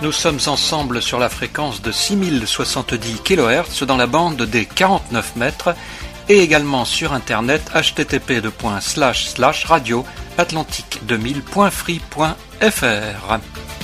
Nous sommes ensemble sur la fréquence de 6070 kHz dans la bande des 49 mètres et également sur internet http://radio-atlantique2000.free.fr.